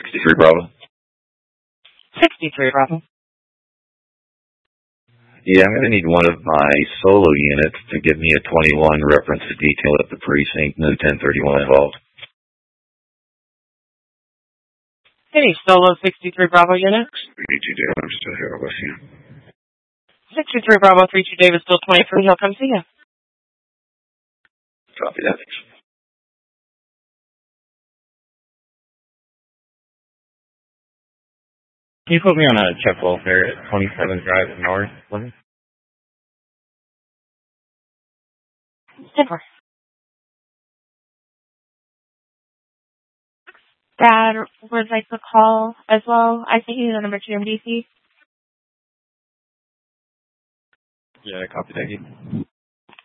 63 Bravo. 63 Bravo. Yeah, I'm going to need one of my solo units to give me a 21 reference to detail at the precinct and then 1031 involved. Hey, solo 63 Bravo unit. 32 David, I'm still here with you. 63 Bravo 32 David, still 23. He'll come see you. Copy that. Can you put me on a check welfare at 27 Drive North, please? 10-4. Dad would like to call as well. I think he's the number 2 MDC. Yeah, copy that.